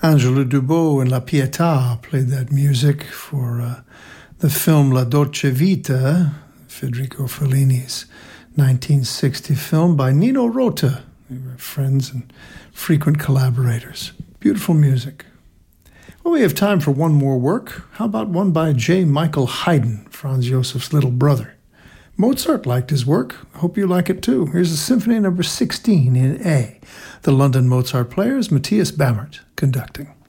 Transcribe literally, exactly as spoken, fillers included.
Angelo Dubot and La Pietà played that music for uh, the film La Dolce Vita, Federico Fellini's nineteen sixty film by Nino Rota. They were friends and frequent collaborators. Beautiful music. Well, we have time for one more work. How about one by J. Michael Haydn, Franz Josef's little brother? Mozart liked his work. Hope you like it too. Here's the Symphony number sixteen in A. The London Mozart Players, Matthias Bammert conducting.